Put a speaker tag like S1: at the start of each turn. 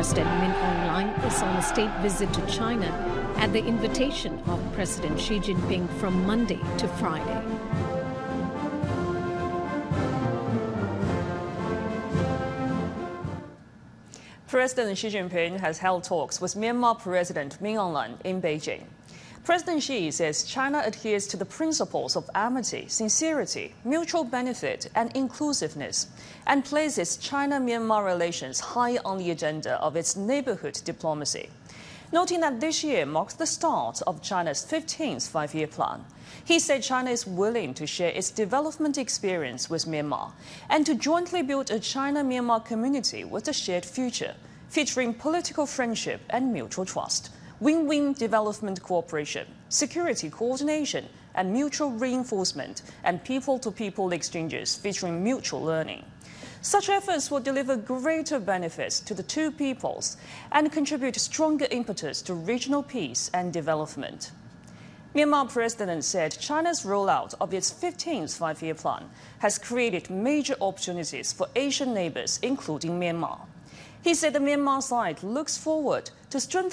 S1: President Min Aung is on a state visit to China at the invitation of President Xi Jinping from Monday to Friday.
S2: President Xi Jinping has held talks with Myanmar President Min Aung in Beijing. President Xi says China adheres to the principles of amity, sincerity, mutual benefit, and inclusiveness, and places China-Myanmar relations high on the agenda of its neighborhood diplomacy. Noting that this year marks the start of China's 15th five-year plan, he said China is willing to share its development experience with Myanmar and to jointly build a China-Myanmar community with a shared future, featuring political friendship and mutual trust, win-win development cooperation, security coordination and mutual reinforcement, and people-to-people exchanges featuring mutual learning. Such efforts will deliver greater benefits to the two peoples and contribute stronger impetus to regional peace and development. Myanmar President said China's rollout of its 15th five-year plan has created major opportunities for Asian neighbors, including Myanmar. He said the Myanmar side looks forward to strengthening